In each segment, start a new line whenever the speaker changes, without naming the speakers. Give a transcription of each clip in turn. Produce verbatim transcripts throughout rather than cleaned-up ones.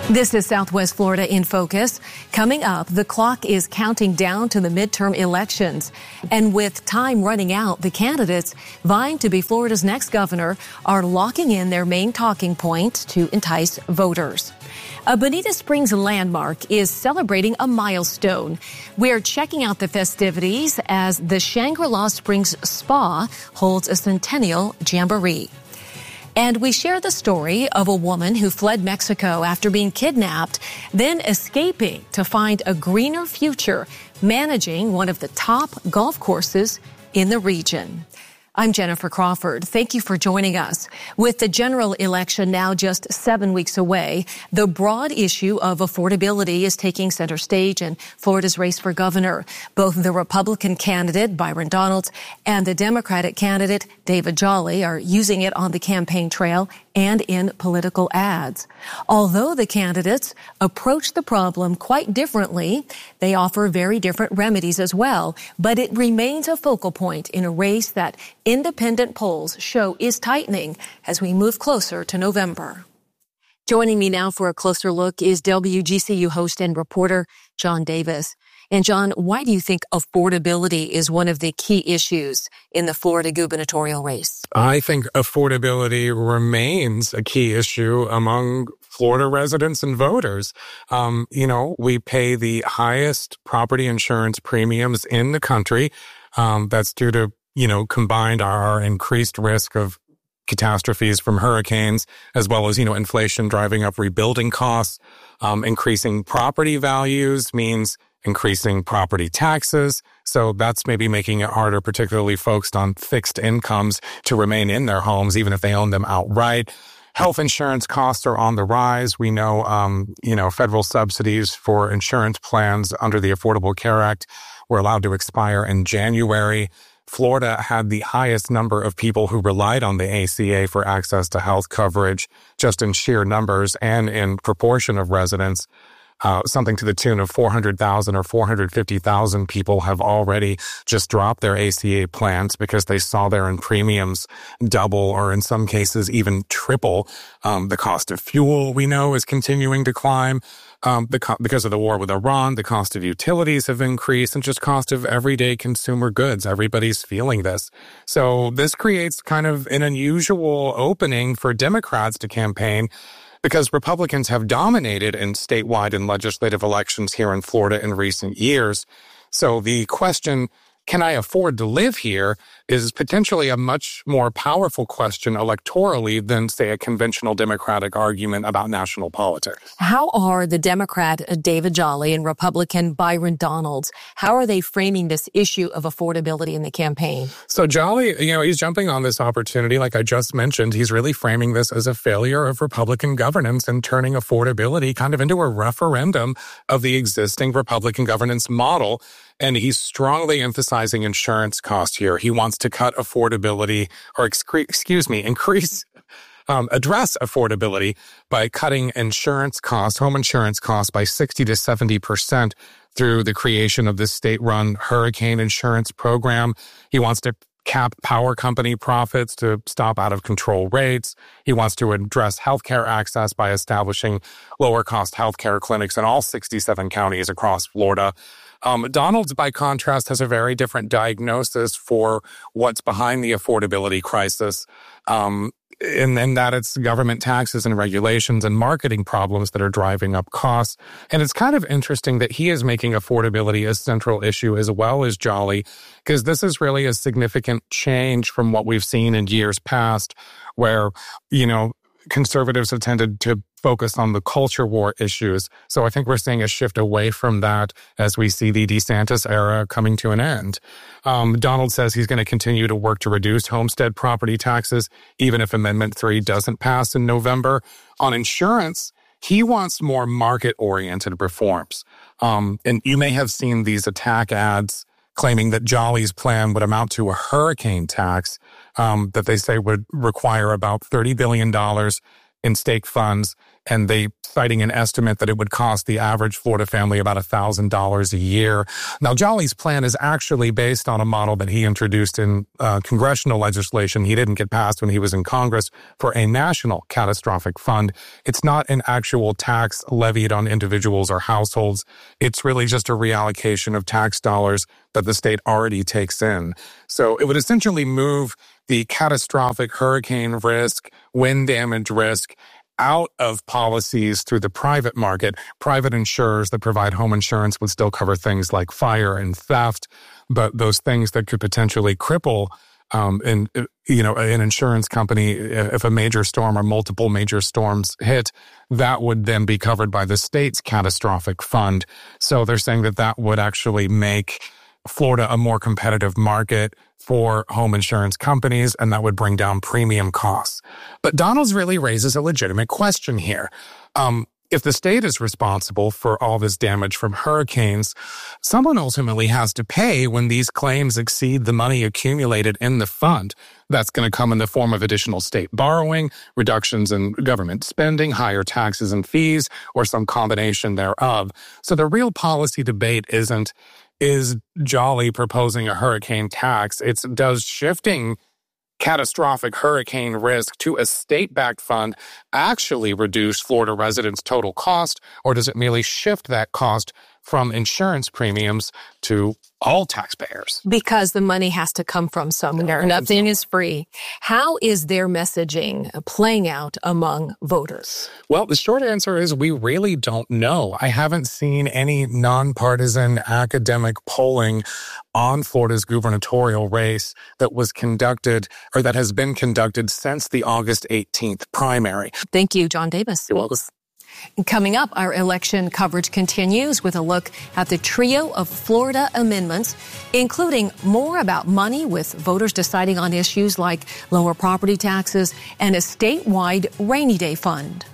This is Southwest Florida in Focus. Coming up, the clock is counting down to the midterm elections. And with time running out, the candidates vying to be Florida's next governor are locking in their main talking points to entice voters. A Bonita Springs landmark is celebrating a milestone. We're checking out the festivities as the Shangri-La Springs Spa holds a centennial jamboree. And we share the story of a woman who fled Mexico after being kidnapped, then escaping to find a greener future, managing one of the top golf courses in the region. I'm Jennifer Crawford. Thank you for joining us. With the general election now just seven weeks away, the broad issue of affordability is taking center stage in Florida's race for governor. Both the Republican candidate, Byron Donalds, and the Democratic candidate, David Jolly, are using it on the campaign trail and in political ads. Although the candidates approach the problem quite differently, they offer very different remedies as well. But it remains a focal point in a race that independent polls show is tightening as we move closer to November. Joining me now for a closer look is W G C U host and reporter John Davis. And John, why do you think affordability is one of the key issues in the Florida gubernatorial race?
I think affordability remains a key issue among Florida residents and voters. Um, you know, we pay the highest property insurance premiums in the country. Um, that's due to, you know, combined our increased risk of catastrophes from hurricanes, as well as, you know, inflation driving up rebuilding costs. Um, increasing property values means increasing property taxes. So that's maybe making it harder, particularly folks on fixed incomes, to remain in their homes, even if they own them outright. Health insurance costs are on the rise. We know, um, you know, federal subsidies for insurance plans under the Affordable Care Act were allowed to expire in January. Florida had the highest number of people who relied on the A C A for access to health coverage, just in sheer numbers and in proportion of residents. Uh, something to the tune of four hundred thousand or four hundred fifty thousand people have already just dropped their A C A plans because they saw their premiums double or in some cases even triple. Um, the cost of fuel, we know, is continuing to climb. Um, the co- because of the war with Iran, the cost of utilities have increased and just cost of everyday consumer goods. Everybody's feeling this. So this creates kind of an unusual opening for Democrats to campaign, because Republicans have dominated in statewide and legislative elections here in Florida in recent years. So the question, can I afford to live here, is potentially a much more powerful question electorally than, say, a conventional Democratic argument about national politics.
How are the Democrat David Jolly and Republican Byron Donalds, how are they framing this issue of affordability in the campaign?
So Jolly, you know, he's jumping on this opportunity. Like I just mentioned, he's really framing this as a failure of Republican governance and turning affordability kind of into a referendum of the existing Republican governance model. And he's strongly emphasizing insurance costs here. He wants to cut affordability, or excuse me, increase, um, address affordability by cutting insurance costs, home insurance costs by sixty to seventy percent through the creation of this state-run hurricane insurance program. He wants to cap power company profits to stop out-of-control rates. He wants to address healthcare access by establishing lower-cost healthcare clinics in all sixty-seven counties across Florida. Um, Donalds, by contrast, has a very different diagnosis for what's behind the affordability crisis, um, and then that it's government taxes and regulations and marketing problems that are driving up costs. And it's kind of interesting that he is making affordability a central issue as well as Jolly, because this is really a significant change from what we've seen in years past, where, you know, conservatives have tended to focus on the culture war issues. So I think we're seeing a shift away from that as we see the DeSantis era coming to an end. Um, Donald says he's going to continue to work to reduce homestead property taxes, even if Amendment three doesn't pass in November. On insurance, he wants more market-oriented reforms. Um, and you may have seen these attack ads claiming that Jolly's plan would amount to a hurricane tax um, that they say would require about thirty billion dollars in stake funds, and they citing an estimate that it would cost the average Florida family about one thousand dollars a year. Now, Jolly's plan is actually based on a model that he introduced in uh, congressional legislation he didn't get passed when he was in Congress for a national catastrophic fund. It's not an actual tax levied on individuals or households. It's really just a reallocation of tax dollars that the state already takes in. So it would essentially move the catastrophic hurricane risk, wind damage risk, out of policies through the private market. Private insurers that provide home insurance would still cover things like fire and theft, but those things that could potentially cripple um, in, you know, an insurance company, if a major storm or multiple major storms hit, that would then be covered by the state's catastrophic fund. So they're saying that that would actually make Florida a more competitive market for home insurance companies, and that would bring down premium costs. But Donalds really raises a legitimate question here. Um, if the state is responsible for all this damage from hurricanes, someone ultimately has to pay when these claims exceed the money accumulated in the fund. That's going to come in the form of additional state borrowing, reductions in government spending, higher taxes and fees, or some combination thereof. So the real policy debate isn't, is Jolly proposing a hurricane tax? It's does shifting catastrophic hurricane risk to a state-backed fund actually reduce Florida residents' total cost, or does it merely shift that cost from insurance premiums to all taxpayers?
Because the money has to come from somewhere. Nothing is free. How is their messaging playing out among voters?
Well, the short answer is we really don't know. I haven't seen any nonpartisan academic polling on Florida's gubernatorial race that was conducted or that has been conducted since the August eighteenth primary.
Thank you, John Davis.
You're welcome.
Coming up, our election coverage continues with a look at the trio of Florida amendments, including more about money with voters deciding on issues like lower property taxes and a statewide rainy day fund.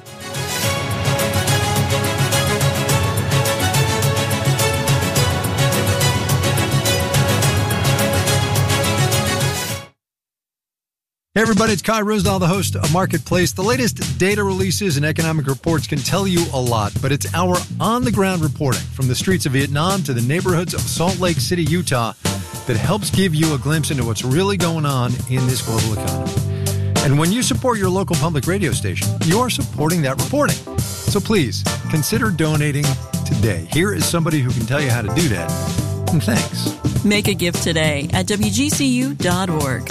Hey everybody, it's Kai Ryssdal, the host of Marketplace. The latest data releases and economic reports can tell you a lot, but it's our on-the-ground reporting from the streets of Vietnam to the neighborhoods of Salt Lake City, Utah, that helps give you a glimpse into what's really going on in this global economy. And when you support your local public radio station, you're supporting that reporting. So please, consider donating today. Here is somebody who can tell you how to do that. And thanks.
Make a gift today at W G C U dot org.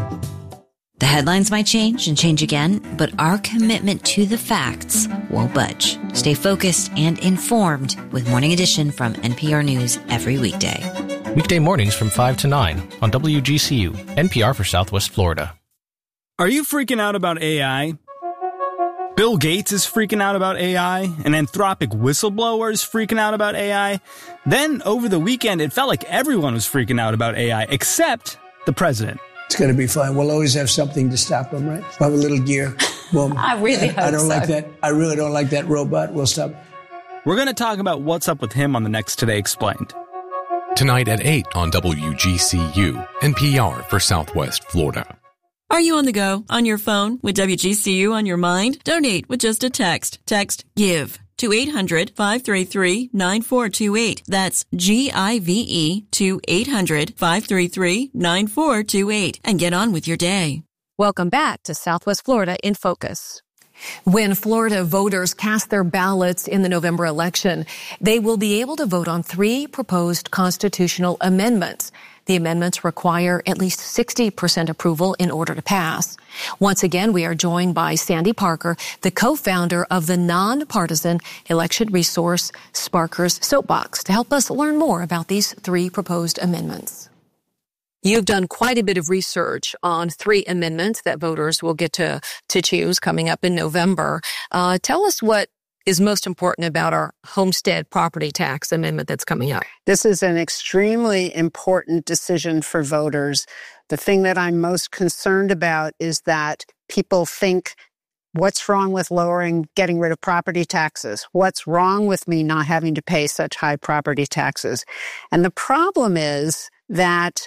The headlines might change and change again, but our commitment to the facts won't budge. Stay focused and informed with Morning Edition from N P R News every weekday.
Weekday mornings from five to nine on W G C U, N P R for Southwest Florida.
Are you freaking out about A I? Bill Gates is freaking out about A I. An Anthropic whistleblower is freaking out about A I. Then, over the weekend, it felt like everyone was freaking out about A I, except the president.
It's going to be fine. We'll always have something to stop them, right? We'll have a little gear. Boom.
I really hope
I don't
so.
like that. I really don't like that robot. We'll stop.
We're going to talk about what's up with him on the next Today Explained.
Tonight at eight on W G C U, N P R for Southwest Florida.
Are you on the go, on your phone, with W G C U on your mind? Donate with just a text. Text GIVE to eight hundred, five three three, nine four two eight. That's G I V E to eight hundred, five three three, nine four two eight. And get on with your day.
Welcome back to Southwest Florida in Focus. When Florida voters cast their ballots in the November election, they will be able to vote on three proposed constitutional amendments. The amendments require at least sixty percent approval in order to pass. Once again, we are joined by Sandy Parker, the co-founder of the nonpartisan election resource Sparker's Soapbox, to help us learn more about these three proposed amendments. You've done quite a bit of research on three amendments that voters will get to, to choose coming up in November. Uh, tell us what is most important about our homestead property tax amendment that's coming up.
This is an extremely important decision for voters. The thing that I'm most concerned about is that people think, what's wrong with lowering, getting rid of property taxes? What's wrong with me not having to pay such high property taxes? And the problem is that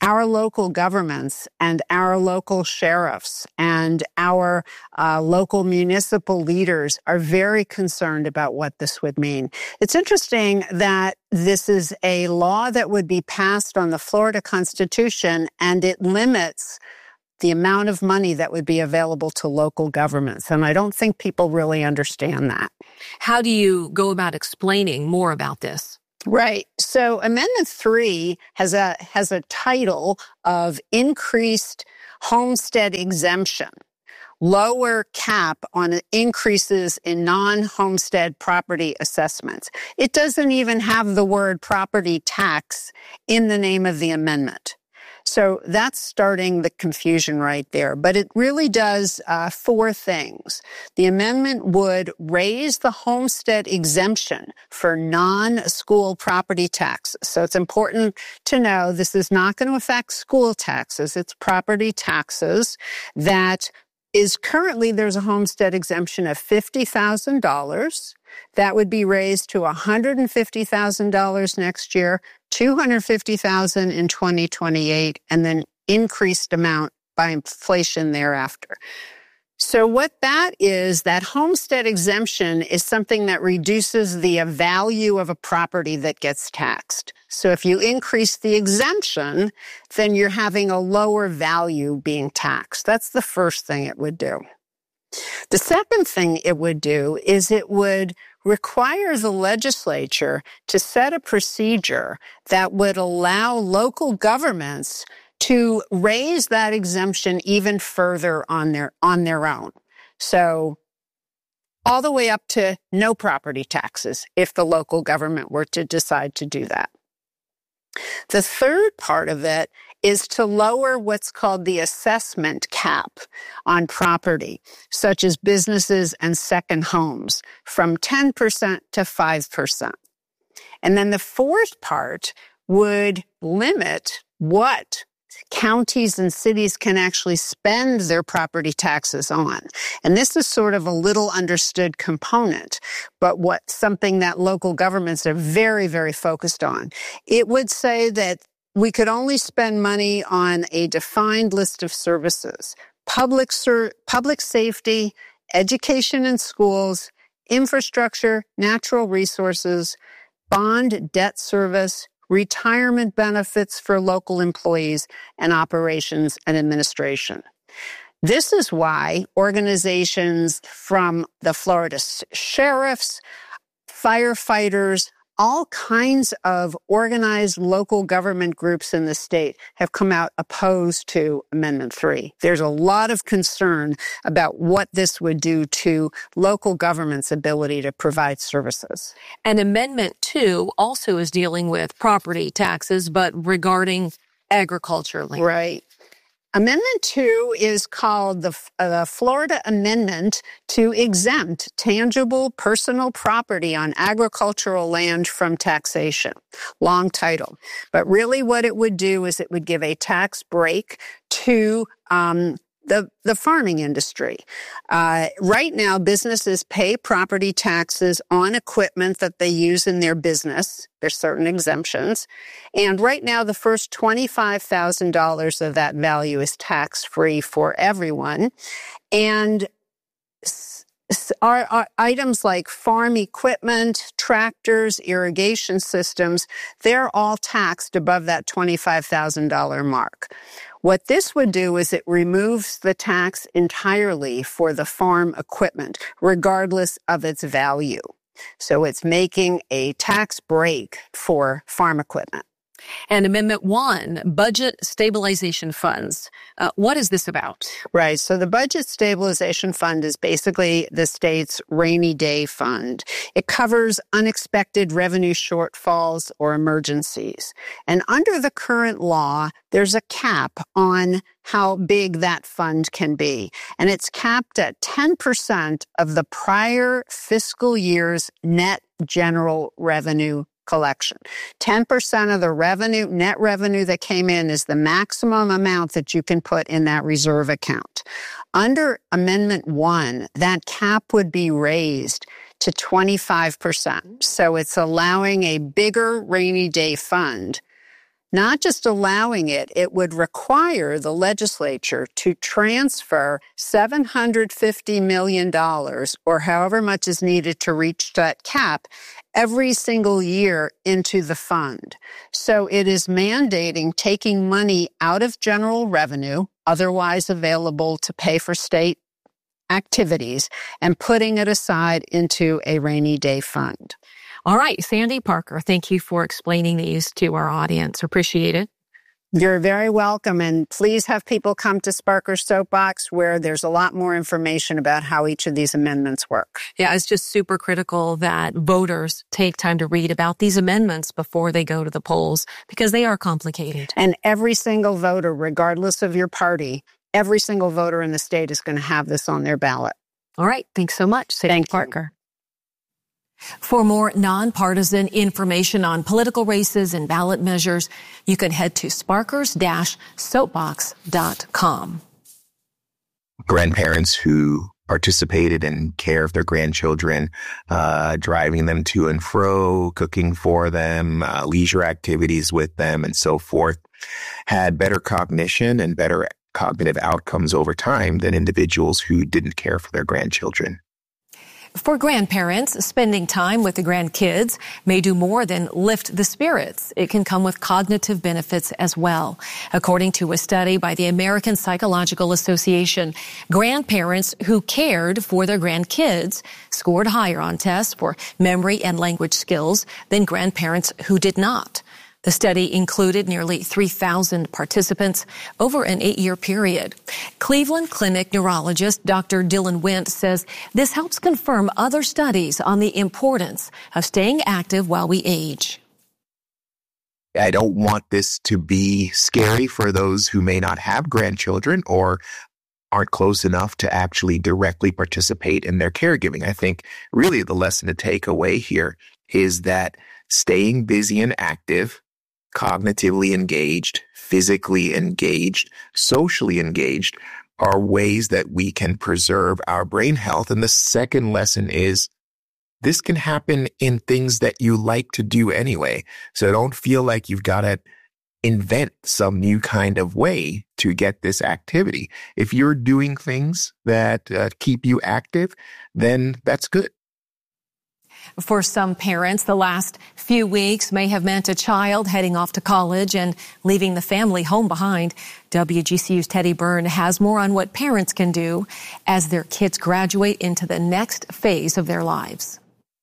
our local governments and our local sheriffs and our uh, local municipal leaders are very concerned about what this would mean. It's interesting that this is a law that would be passed on the Florida Constitution, and it limits the amount of money that would be available to local governments. And I don't think people really understand that.
How do you go about explaining more about this?
Right. So Amendment three has a has a title of Increased Homestead Exemption, lower cap on increases in non-homestead property assessments. It doesn't even have the word property tax in the name of the amendment. So that's starting the confusion right there. But it really does uh, four things. The amendment would raise the homestead exemption for non-school property taxes. So it's important to know this is not going to affect school taxes. It's property taxes that is currently, there's a homestead exemption of fifty thousand dollars. That would be raised to one hundred fifty thousand dollars next year, two hundred fifty thousand dollars in twenty twenty-eight, and then increased amount by inflation thereafter. So what that is, that homestead exemption is something that reduces the value of a property that gets taxed. So if you increase the exemption, then you're having a lower value being taxed. That's the first thing it would do. The second thing it would do is it would require the legislature to set a procedure that would allow local governments to raise that exemption even further on their on their own. So all the way up to no property taxes if the local government were to decide to do that. The third part of it is to lower what's called the assessment cap on property, such as businesses and second homes, from ten percent to five percent. And then the fourth part would limit what counties and cities can actually spend their property taxes on. And this is sort of a little understood component, but what something that local governments are very, very focused on. It would say that we could only spend money on a defined list of services: public ser- public safety, education in schools, infrastructure, natural resources, bond debt service, retirement benefits for local employees, and operations and administration. This is why organizations from the Florida sheriffs, firefighters, all kinds of organized local government groups in the state have come out opposed to Amendment three. There's a lot of concern about what this would do to local government's ability to provide services.
And Amendment two also is dealing with property taxes, but regarding agriculture land.
Right. Amendment two is called the uh, Florida Amendment to exempt tangible personal property on agricultural land from taxation. Long title. But really what it would do is it would give a tax break to um, the, the farming industry. Uh, right now, businesses pay property taxes on equipment that they use in their business. There's certain exemptions. And right now, the first twenty-five thousand dollars of that value is tax-free for everyone. And Our, our items like farm equipment, tractors, irrigation systems, they're all taxed above that twenty-five thousand dollars mark. What this would do is it removes the tax entirely for the farm equipment, regardless of its value. So it's making a tax break for farm equipment.
And Amendment one, budget stabilization funds. Uh, what is this about?
Right. So the budget stabilization fund is basically the state's rainy day fund. It covers unexpected revenue shortfalls or emergencies. And under the current law, there's a cap on how big that fund can be. And it's capped at ten percent of the prior fiscal year's net general revenue collection. ten percent of the revenue, net revenue that came in is the maximum amount that you can put in that reserve account. Under Amendment one, that cap would be raised to twenty-five percent. So it's allowing a bigger rainy day fund not just allowing it, it would require the legislature to transfer seven hundred fifty million dollars, or however much is needed to reach that cap, every single year into the fund. So it is mandating taking money out of general revenue, otherwise available to pay for state activities, and putting it aside into a rainy day fund.
All right, Sandy Parker, thank you for explaining these to our audience. Appreciate it.
You're very welcome, and please have people come to Sparker's Soapbox, where there's a lot more information about how each of these amendments work.
Yeah, it's just super critical that voters take time to read about these amendments before they go to the polls, because they are complicated.
And every single voter, regardless of your party, every single voter in the state is going to have this on their ballot.
All right, thanks so much, Sandy
Thank
Parker. You. For more nonpartisan information on political races and ballot measures, you can head to sparkers dash soapbox dot com.
Grandparents who participated in care of their grandchildren, uh, driving them to and fro, cooking for them, uh, leisure activities with them, and so forth, had better cognition and better cognitive outcomes over time than individuals who didn't care for their grandchildren.
For grandparents, spending time with the grandkids may do more than lift the spirits. It can come with cognitive benefits as well. According to a study by the American Psychological Association, grandparents who cared for their grandkids scored higher on tests for memory and language skills than grandparents who did not. The study included nearly three thousand participants over an eight-year period. Cleveland Clinic neurologist Doctor Dylan Wendt says this helps confirm other studies on the importance of staying active while we age.
I don't want this to be scary for those who may not have grandchildren or aren't close enough to actually directly participate in their caregiving. I think really the lesson to take away here is that staying busy and active, cognitively engaged, physically engaged, socially engaged are ways that we can preserve our brain health. And the second lesson is this can happen in things that you like to do anyway. So don't feel like you've got to invent some new kind of way to get this activity. If you're doing things that uh, keep you active, then that's good.
For some parents, the last few weeks may have meant a child heading off to college and leaving the family home behind. W G C U's Teddy Byrne has more on what parents can do as their kids graduate into the next phase of their lives.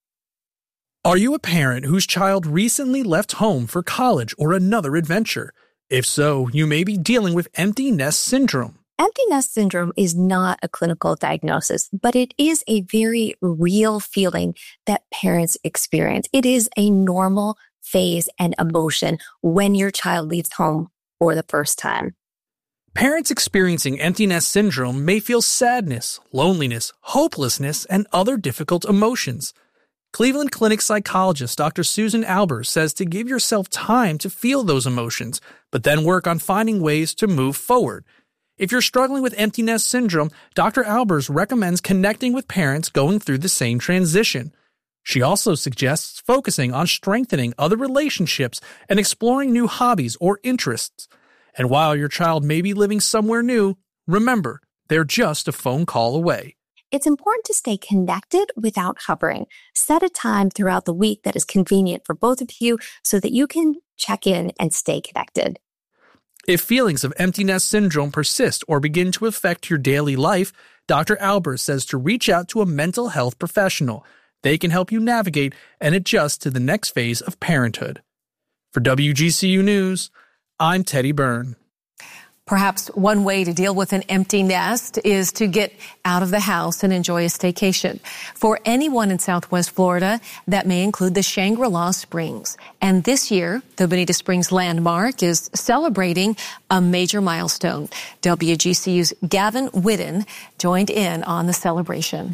Are you a parent whose child recently left home for college or another adventure? If so, you may be dealing with empty nest syndrome.
Empty nest syndrome is not a clinical diagnosis, but it is a very real feeling that parents experience. It is a normal phase and emotion when your child leaves home for the first time.
Parents experiencing empty nest syndrome may feel sadness, loneliness, hopelessness, and other difficult emotions. Cleveland Clinic psychologist Doctor Susan Albers says to give yourself time to feel those emotions, but then work on finding ways to move forward. If you're struggling with empty nest syndrome, Doctor Albers recommends connecting with parents going through the same transition. She also suggests focusing on strengthening other relationships and exploring new hobbies or interests. And while your child may be living somewhere new, remember, they're just a phone call away.
It's important to stay connected without hovering. Set a time throughout the week that is convenient for both of you so that you can check in and stay connected.
If feelings of empty nest syndrome persist or begin to affect your daily life, Doctor Albers says to reach out to a mental health professional. They can help you navigate and adjust to the next phase of parenthood. For W G C U News, I'm Teddy Byrne.
Perhaps one way to deal with an empty nest is to get out of the house and enjoy a staycation. For anyone in Southwest Florida, that may include the Shangri-La Springs. And this year, the Bonita Springs Landmark is celebrating a major milestone. W G C U's Gavin Whitten joined in on the celebration.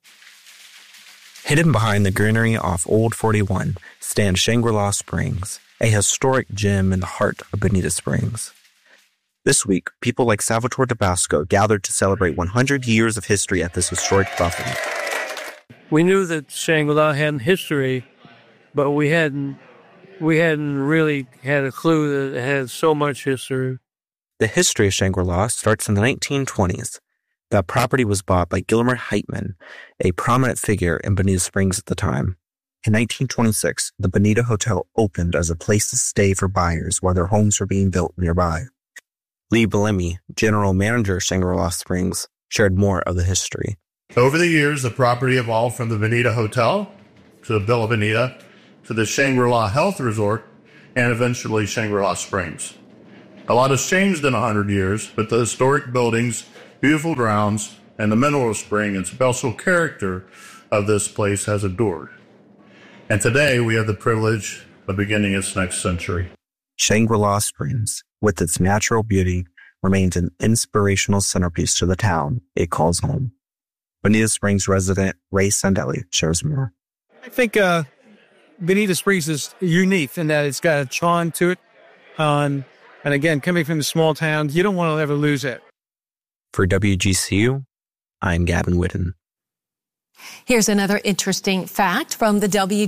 Hidden behind the greenery off Old forty-one stands Shangri-La Springs, a historic gem in the heart of Bonita Springs. This week, people like Salvatore Tabasco gathered to celebrate one hundred years of history at this historic property.
We knew that Shangri-La had history, but we hadn't we hadn't really had a clue that it had so much history.
The history of Shangri-La starts in the nineteen twenties. The property was bought by Gilmer Heitman, a prominent figure in Bonita Springs at the time. In nineteen twenty-six, the Bonita Hotel opened as a place to stay for buyers while their homes were being built nearby. Lee Bellamy, general manager of Shangri-La Springs, shared more of the history.
Over the years, the property evolved from the Bonita Hotel to the Villa Bonita to the Shangri-La Health Resort and eventually Shangri-La Springs. A lot has changed in a hundred years, but the historic buildings, beautiful grounds, and the mineral spring and special character of this place has endured. And today we have the privilege of beginning its next century.
Shangri-La Springs, with its natural beauty, remains an inspirational centerpiece to the town it calls home. Bonita Springs resident Ray Sandelli shares more.
I think uh, Bonita Springs is unique in that it's got a charm to it. Um, and again, coming from the small town, you don't want to ever lose it.
For W G C U, I'm Gavin Whitten.
Here's another interesting fact from the W